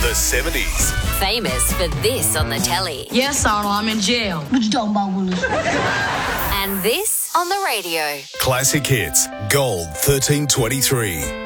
The 70s. Famous for this on the telly. Yes, Arnold, I'm in jail. What you talking about, Willis? And this on the radio. Classic Hits, Gold 1323.